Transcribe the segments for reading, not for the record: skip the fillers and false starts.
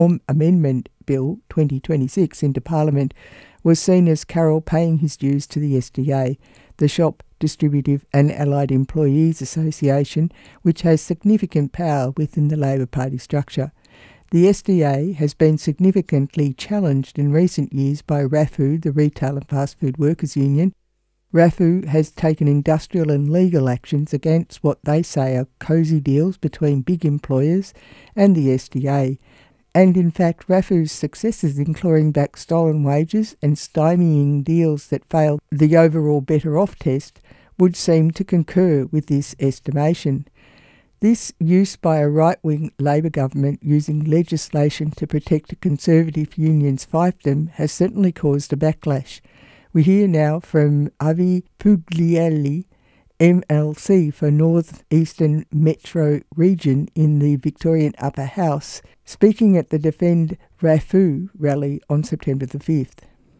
Amendment Bill 2026 into Parliament was seen as Carroll paying his dues to the SDA, the Shop, Distributive and Allied Employees Association, which has significant power within the Labor Party structure. The SDA has been significantly challenged in recent years by RAFU, the Retail and Fast Food Workers Union. RAFU has taken industrial and legal actions against what they say are cosy deals between big employers and the SDA. And in fact, RAFU's successes in clawing back stolen wages and stymieing deals that failed the overall better off test would seem to concur with this estimation. This use by a right-wing Labor government using legislation to protect a Conservative union's fiefdom has certainly caused a backlash. We hear now from Avi Puglielli, MLC for North Eastern Metro Region in the Victorian Upper House, speaking at the Defend RAFU rally on September the 5th.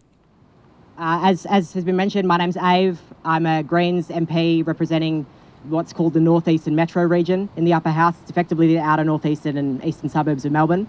As has been mentioned, my name's Ave. I'm a Greens MP representing what's called the North Eastern Metro Region in the Upper House. It's effectively the outer northeastern and eastern suburbs of Melbourne.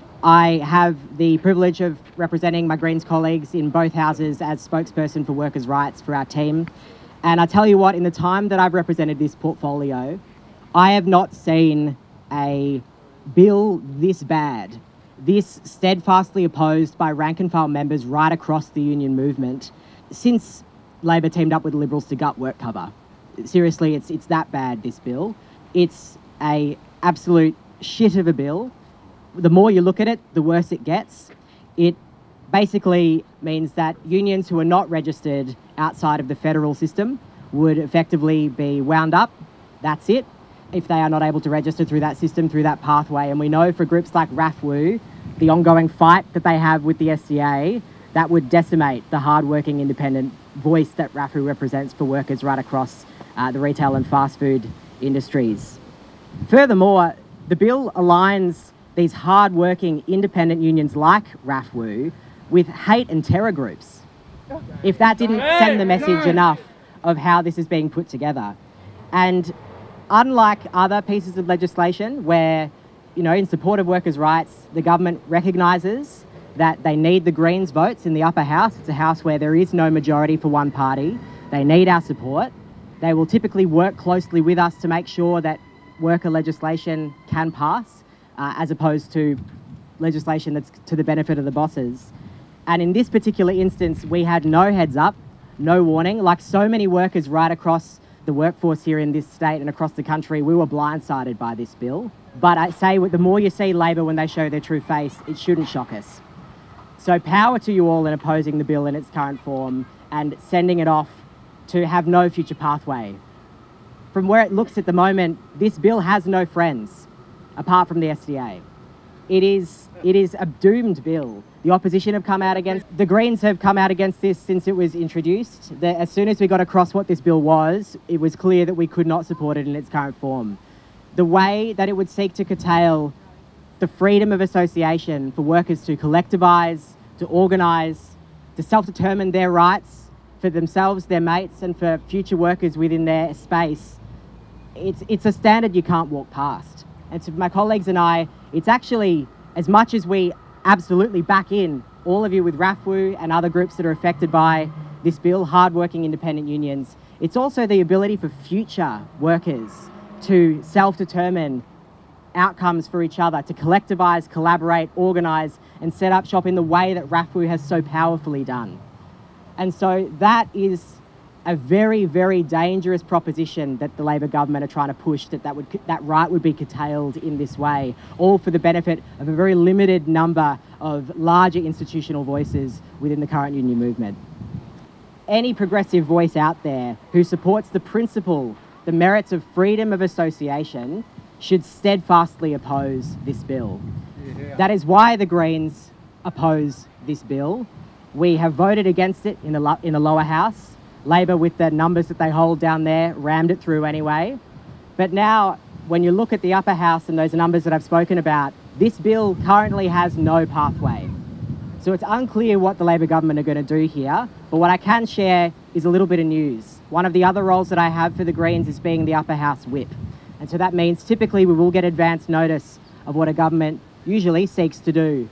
I have the privilege of representing my Greens colleagues in both houses as spokesperson for workers' rights for our team. And I tell you what, in the time that I've represented this portfolio, I have not seen a bill this bad, this steadfastly opposed by rank and file members right across the union movement since Labor teamed up with the Liberals to gut WorkCover. Seriously, it's that bad, this bill. It's a absolute shit of a bill. The more you look at it, the worse it gets. It basically means that unions who are not registered outside of the federal system would effectively be wound up. That's it. If they are not able to register through that system, through that pathway. And we know for groups like RAFU, the ongoing fight that they have with the SDA, that would decimate the hard-working independent voice that RAFU represents for workers right across the retail and fast food industries. Furthermore, the bill aligns these hard-working independent unions like RAFU with hate and terror groups. If that didn't send the message enough of how this is being put together. And unlike other pieces of legislation where, in support of workers' rights, the government recognises that they need the Greens votes in the upper house. It's a house where there is no majority for one party. They need our support. They will typically work closely with us to make sure that worker legislation can pass, as opposed to legislation that's to the benefit of the bosses. And in this particular instance, we had no heads up, no warning. Like so many workers right across the workforce here in this state and across the country, we were blindsided by this bill. But I say, the more you see Labor when they show their true face, it shouldn't shock us. So power to you all in opposing the bill in its current form and sending it off to have no future pathway. From where it looks at the moment, this bill has no friends apart from the SDA. It is a doomed bill. The opposition have come out against, the Greens have come out against this since it was introduced. As soon as we got across what this bill was, it was clear that we could not support it in its current form. The way that it would seek to curtail the freedom of association for workers to collectivise, to organise, to self-determine their rights for themselves, their mates, and for future workers within their space, it's a standard you can't walk past. And to my colleagues and I, it's actually, as much as we absolutely back in all of you with RAFU and other groups that are affected by this bill, hard-working independent unions, it's also the ability for future workers to self-determine outcomes for each other, to collectivise, collaborate, organise and set up shop in the way that RAFU has so powerfully done. And so that is a very, very dangerous proposition that the Labor government are trying to push, that right would be curtailed in this way, all for the benefit of a very limited number of larger institutional voices within the current union movement. Any progressive voice out there who supports the principle, the merits of freedom of association, should steadfastly oppose this bill. Yeah. That is why the Greens oppose this bill. We have voted against it in the lower house. Labor, with the numbers that they hold down there, rammed it through anyway. But now, when you look at the upper house and those numbers that I've spoken about, this bill currently has no pathway. So it's unclear what the Labor government are going to do here, but what I can share is a little bit of news. One of the other roles that I have for the Greens is being the upper house whip. And so that means typically we will get advance notice of what a government usually seeks to do.